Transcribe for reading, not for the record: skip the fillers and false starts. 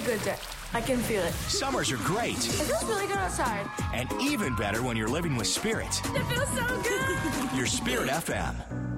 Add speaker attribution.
Speaker 1: good day. I can feel it.
Speaker 2: Summers are great.
Speaker 1: It feels really good outside.
Speaker 2: And even better when you're living with Spirit.
Speaker 1: It feels so good.
Speaker 2: Your Spirit FM.